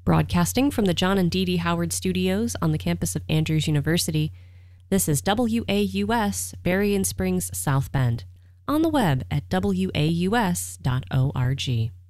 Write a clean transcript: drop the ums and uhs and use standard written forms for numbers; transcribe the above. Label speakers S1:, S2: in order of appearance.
S1: Broadcasting from the John and Dee Dee Howard Studios on the campus of Andrews University, this is WAUS, Berrien Springs, South Bend, on the web at waus.org.